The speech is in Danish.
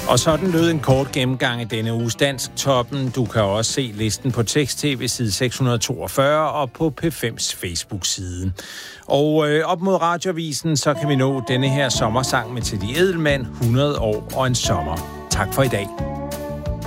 Og sådan lød en kort gennemgang af denne uges Dansktoppen. Du kan også se listen på Tekst-TV side 642 og på P5's Facebook-side. Og op mod Radioavisen, så kan vi nå denne her sommersang med Teddy Edelmann, 100 år og en sommer. Tak for i dag.